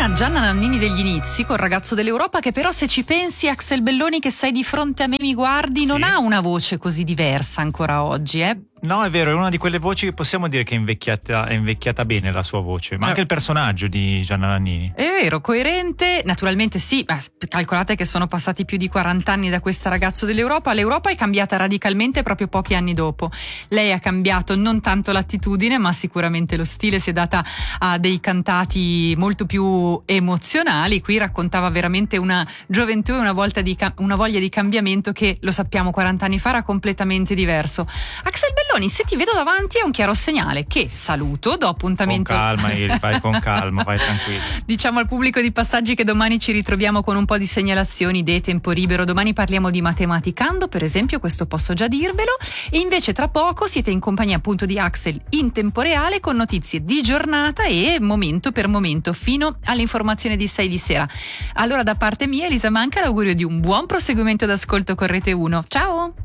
stamattina Gianna Nannini degli Inizi col ragazzo dell'Europa, che però, se ci pensi, Axel Belloni, che sei di fronte a me, mi guardi, non ha una voce così diversa ancora oggi, No, è vero, è una di quelle voci che possiamo dire che è invecchiata bene la sua voce, ma anche il personaggio di Gianna Nannini. È vero, coerente, naturalmente sì, calcolate che sono passati più di 40 anni da questo ragazzo dell'Europa. L'Europa è cambiata radicalmente proprio pochi anni dopo. Lei ha cambiato non tanto l'attitudine, ma sicuramente lo stile, si è data a dei cantati molto più emozionali. Qui raccontava veramente una gioventù e una voglia di cambiamento che, lo sappiamo, 40 anni fa era completamente diverso. Axel Belloni, se ti vedo davanti, è un chiaro segnale che saluto, do appuntamento. Con calma, vai con calma, vai tranquillo. Diciamo al pubblico di Passaggi che domani ci ritroviamo con un po' di segnalazioni dei tempo libero. Domani parliamo di Matematicando, per esempio, questo posso già dirvelo. E invece tra poco siete in compagnia appunto di Axel in tempo reale, con notizie di giornata e momento per momento, fino all'informazione di 6 di sera. Allora, da parte mia, Elisa Manca, l'augurio di un buon proseguimento d'ascolto con Rete 1. Ciao!